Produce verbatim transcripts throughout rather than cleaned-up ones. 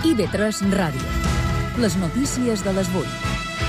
I V tres Ràdio. Les notícies de les vuit.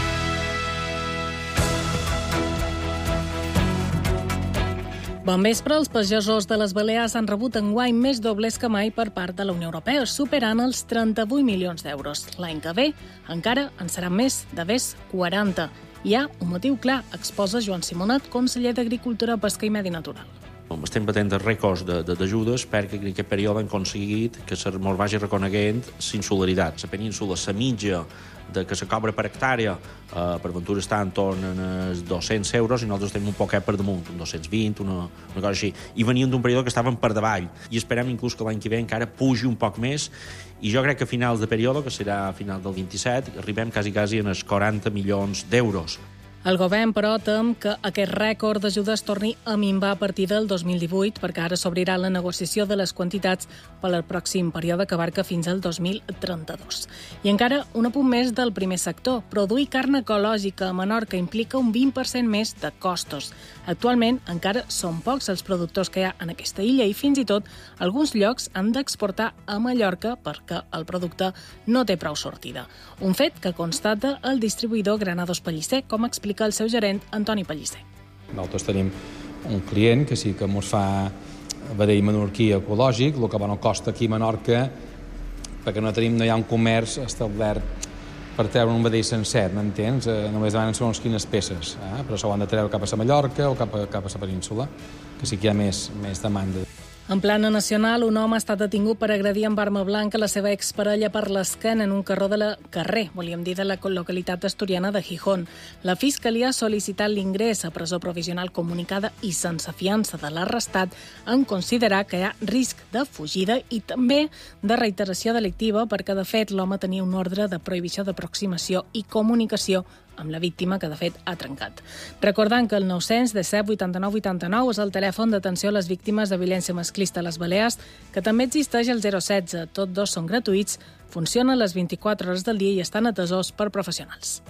Bon vespre. Els pagesos de les Balears han rebut enguany més doblers que mai per part de la Unió Europea, superant els trenta-vuit milions d'euros. L'any que ve encara en seran més, de més quaranta. Hi ha un motiu clar, exposa Joan Simonet, conseller d'Agricultura, Pesca i Medi Natural. Estem batent rècords d'ajudes perquè en aquest període hem aconseguit que se mos vagi reconeguent l'insularitat. La península, la mitja de que se cobra per hectàrea, eh, per Ventura està en torn als dos-cents euros i nosaltres estem un poquet per damunt, un dos-cents vint, una, una cosa així. I veníem d'un període que estàvem per davall i esperem inclús que l'any que ve encara pugi un poc més i jo crec que a finals de període, que serà a final del vint-i-set, arribem quasi, quasi en els quaranta milions d'euros. El govern, però, tem que aquest rècord d'ajudes torni a minvar a partir del dos mil divuit, perquè ara s'obrirà la negociació de les quantitats per al pròxim període que abarca fins al dos mil trenta-dos. I encara un apunt més del primer sector. Produir carn ecològica a Menorca implica un vint per cent més de costos. Actualment, encara són pocs els productors que hi ha en aquesta illa i fins i tot alguns llocs han d'exportar a Mallorca perquè el producte no té prou sortida. Un fet que constata el distribuïdor Granados Pellicer, com explica el seu gerent, Antoni Pellicer. Nosaltres tenim un client que sí que ens fa vedell menorquí ecològic, el que no costa aquí a Menorca, perquè no tenim, no hi ha un comerç establert per treure un vedell sencer, m'entens? Eh, només demanen segons quines peces, eh? però s'ho han de treure cap a la Mallorca o cap a, cap a la península, que sí que hi ha més, més demanda. En plana nacional, un home ha estat detingut per agredir amb arma blanca la seva exparella per l'esquena en un carrer de la carrer, volíem dir, de la localitat asturiana de Gijón. La Fiscalia ha sol·licitat l'ingrés a presó provisional comunicada i sense fiança de l'arrestat en considerar que hi ha risc de fugida i també de reiteració delictiva perquè, de fet, l'home tenia un ordre de prohibició d'aproximació i comunicació amb la víctima, que de fet ha trencat. Recordant que el nou-cents disset vuitanta-nou vuitanta-nou és el telèfon d'atenció a les víctimes de violència masclista a les Balears, que també existeix el zero setze. Tots dos són gratuïts, funcionen les vint-i-quatre hores del dia i estan atesos per professionals.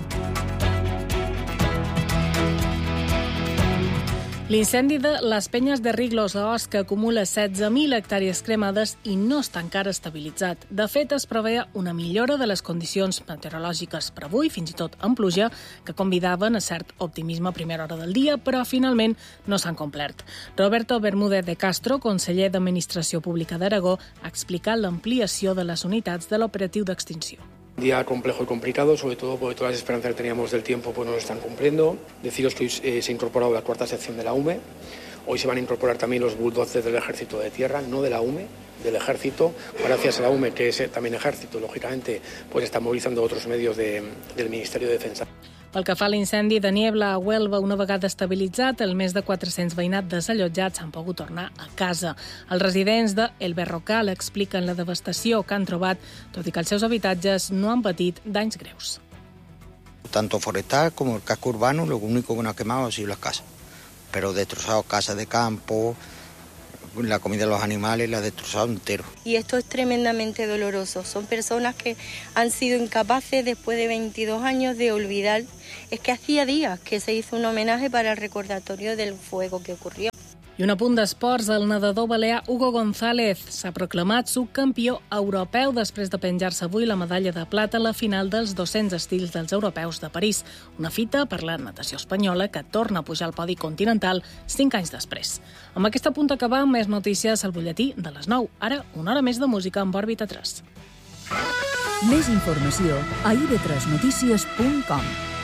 L'incendi de les Penyes de Riglos a Os, que acumula setze mil hectàrees cremades i no està encara estabilitzat. De fet, es preveia una millora de les condicions meteorològiques per avui, fins i tot amb pluja, que convidaven a cert optimisme a primera hora del dia, però finalment no s'han complert. Roberto Bermúdez de Castro, conseller d'Administració Pública d'Aragó, ha explicat l'ampliació de les unitats de l'operatiu d'extinció. Un día complejo y complicado, sobre todo porque todas las esperanzas que teníamos del tiempo pues no se están cumpliendo. Deciros que hoy eh, se ha incorporado la cuarta sección de la U M E. Hoy se van a incorporar también los bulldozers del Ejército de Tierra, no de la U M E, del Ejército. Gracias a la U M E, que es también Ejército, lógicamente, pues está movilizando otros medios de, del Ministerio de Defensa. Pel que fa a l'incendi de Niebla a Huelva, una vegada estabilitzat, el més de quatre-cents veïnats desallotjats han pogut tornar a casa. Els residents de El Berrocal expliquen la devastació que han trobat, tot i que els seus habitatges no han patit danys greus. Tanto forestal como el casco urbano, lo único que no ha quemado ha sido las casas. Pero destrozado casas de campo, la comida de los animales la ha destrozado entero. Y esto es tremendamente doloroso. Son personas que han sido incapaces después de veintidós años de olvidar. Es que hacía días que se hizo un homenaje para el recordatorio del fuego que ocurrió. I un apunt d'esports, el nedador balear Hugo González s'ha proclamat subcampió europeu després de penjar-se avui la medalla de plata a la final dels dos-cents estils dels europeus de París. Una fita per la natació espanyola que torna a pujar al podi continental cinc anys després. Amb aquesta punt acabam, més notícies al butlletí de les nou. Ara, una hora més de música amb Òrbita tres. Més informació a i ve tres notícies punt com.